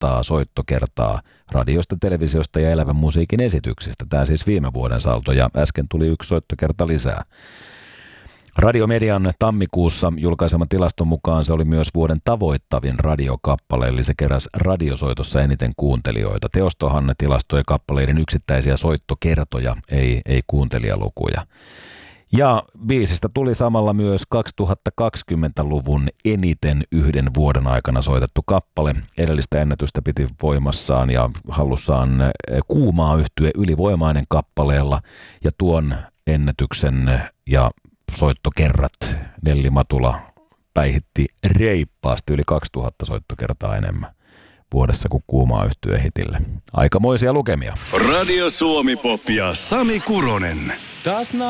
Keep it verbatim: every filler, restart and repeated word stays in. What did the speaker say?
kaksisataa soittokertaa radiosta, televisiosta ja elävän musiikin esityksistä. Tämä siis viime vuoden salto ja äsken tuli yksi soittokerta lisää. Radiomedian tammikuussa julkaiseman tilaston mukaan se oli myös vuoden tavoittavin radiokappale, eli se keräsi radiosoitossa eniten kuuntelijoita. Teostohan tilastoi kappaleiden yksittäisiä soittokertoja, ei, ei kuuntelijalukuja. Ja biisistä tuli samalla myös kaksituhattakaksikymmentäluvun eniten yhden vuoden aikana soitettu kappale. Edellistä ennätystä piti voimassaan ja hallussaan Kuumaa yhtye Ylivoimainen kappaleella, ja tuon ennätyksen ja soittokerrat Nelli Matula päihitti reippaasti yli kaksituhatta soittokertaa enemmän vuodessa kuin Kuumaa yhtye hitille. Aikamoisia lukemia. Radio Suomi Pop ja Sami Kuronen.